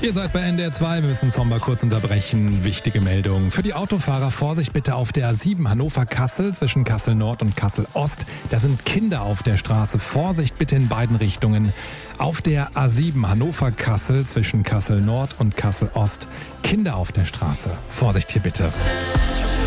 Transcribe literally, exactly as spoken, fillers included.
Ihr seid bei N D R zwei, wir müssen Sommer kurz unterbrechen. Wichtige Meldung. Für die Autofahrer Vorsicht bitte auf der A sieben Hannover-Kassel zwischen Kassel Nord und Kassel Ost. Da sind Kinder auf der Straße. Vorsicht bitte in beiden Richtungen. Auf der A sieben Hannover-Kassel zwischen Kassel Nord und Kassel Ost. Kinder auf der Straße. Vorsicht hier bitte.